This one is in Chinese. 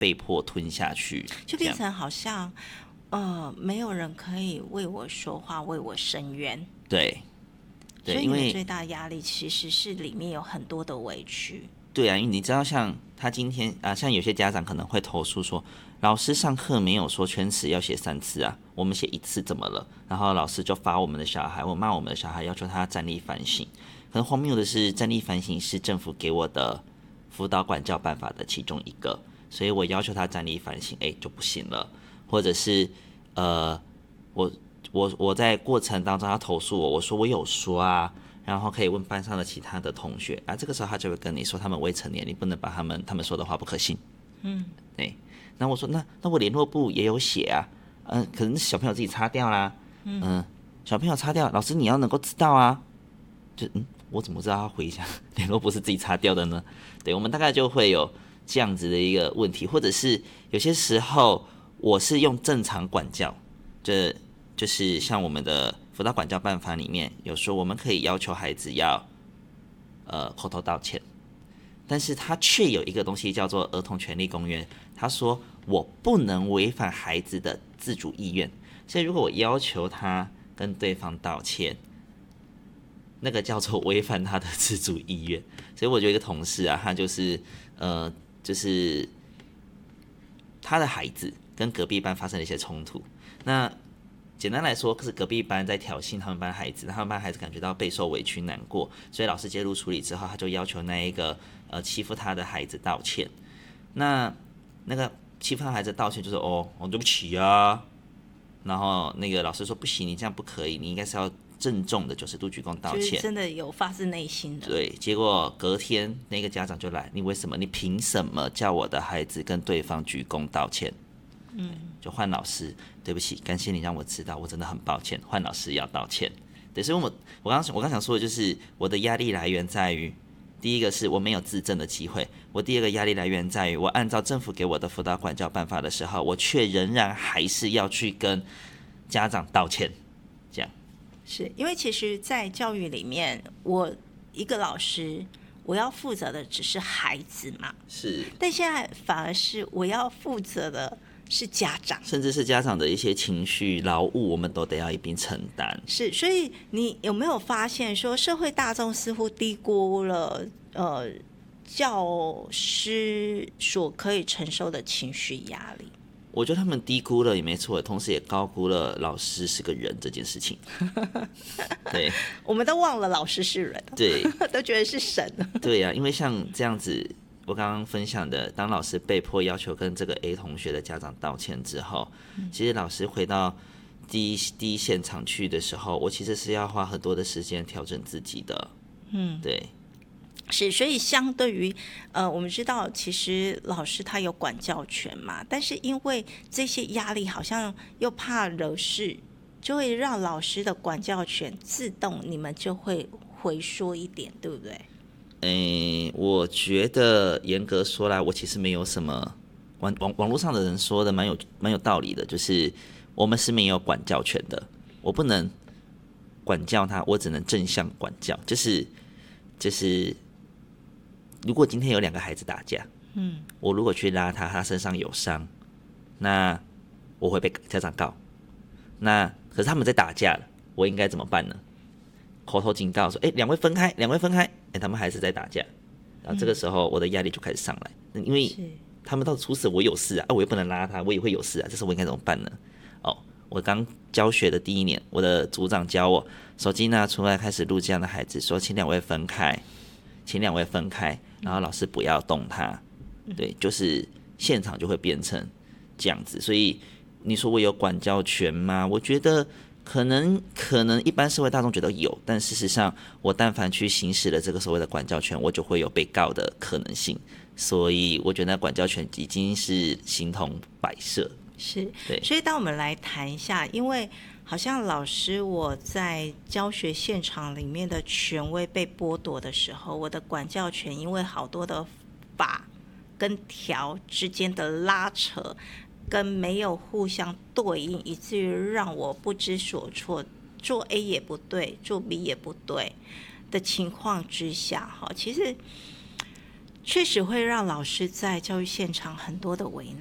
被迫吞下去， 就变成好像没有人可以为我说话，为我伸冤。 对， 所以你因为们最大的压力其实是里面有很多的委屈。 对啊，因为你知道，像他今天像有些家长可能会投诉说，老师上课没有说圈词要写3次啊，我们写1次怎么了？然后老师就罚我们的小孩，或骂我们的小孩，要求他站立反省。可能荒谬的是，站立反省是政府给我的辅导管教办法的其中一个，所以我要求他站立反省，就不行了。或者是我在过程当中他投诉我，我说我有说啊。然后可以问班上的其他的同学这个时候他就会跟你说，他们未成年，你不能把他们说的话不可信。对。那我说那我联络部也有写啊，可能小朋友自己擦掉啦，小朋友擦掉，老师你要能够知道啊，就我怎么知道他回想联络部是自己擦掉的呢？对，我们大概就会有这样子的一个问题，或者是有些时候我是用正常管教，就是像我们的辅导管教办法里面有说，我们可以要求孩子要口头道歉，但是他却有一个东西叫做儿童权利公约，他说我不能违反孩子的自主意愿，所以如果我要求他跟对方道歉，那个叫做违反他的自主意愿。所以我有一个同事他就是他的孩子跟隔壁班发生了一些冲突，那简单来说是隔壁班在挑衅他们班孩子，他们班孩子感觉到备受委屈难过，所以老师介入处理之后，他就要求那一个欺负他的孩子道歉。那个欺负他的孩子道歉就是对不起啊，然后那个老师说不行，你这样不可以，你应该是要郑重的90度鞠躬道歉， 就是真的有发自内心的。 对，结果隔天那个家长就来，你凭什么叫我的孩子跟对方鞠躬道歉？就换老师，对不起，感谢你让我知道，我真的很抱歉，换老师要道歉。对，所以我刚想说的就是我的压力来源在于，第一个是我没有自证的机会，我第二个压力来源在于我按照政府给我的辅导管教办法的时候，我却仍然还是要去跟家长道歉，这样。 是因为其实在教育里面，我一个老师我要负责的只是孩子嘛， 是， 但现在反而是我要负责的是家长， 甚至是家长的一些情绪劳务，我们都得要一并承担。 是，所以你有没有发现说，社会大众似乎低估了教师所可以承受的情绪压力？ 我觉得他们低估了也没错，同时也高估了老师是个人这件事情。对， 我们都忘了老师是人， 对， 都觉得是神。 对啊，因为像这样子，我刚刚分享的，当老师被迫要求跟这个 A 同学的家长道歉之后，其实老师回到第一现场去的时候，我其实是要花很多的时间调整自己的。对。 是，所以相对于我们知道其实老师他有管教权嘛，但是因为这些压力好像又怕惹事，就会让老师的管教权自动你们就会回缩一点，对不对？ 我觉得严格说来，我其实没有什么网络上的人说的蛮有道理的，就是我们是没有管教权的，我不能管教他，我只能正向管教，就是如果今天有2个孩子打架，我如果去拉他身上有伤，那我会被家长告。那可是他们在打架了，我应该怎么办呢？口头警告说，2位分开，他们还是在打架，然后这个时候我的压力就开始上来，因为他们到处死，我有事啊，我又不能拉他，我也会有事啊，这时候我应该怎么办呢？我刚教学的第1年，我的组长教我，手机拿出来开始录这样的孩子，说请2位分开，然后老师不要动他，对，就是现场就会变成这样子。所以你说我有管教权吗？我觉得可能一般社会大众觉得有，但事实上我但凡去行使了这个所谓的管教权，我就会有被告的可能性。所以我觉得管教权已经是形同摆设。 是， 对。 所以当我们来谈一下，因为好像老师我在教学现场里面的权威被剥夺的时候，我的管教权因为好多的法跟条之间的拉扯跟没有互相对应，以至于让我不知所措，做 A 也不对，做 B 也不对的情况之下，其实确实会让老师在教育现场很多的为难。